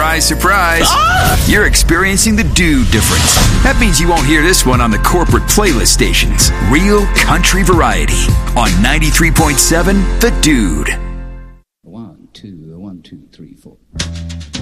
Surprise, surprise. You're experiencing the dude difference. That means you won't hear this one on the corporate playlist stations. Real country variety on 93.7 The Dude. 1, 2, 1, 2, 3, 4.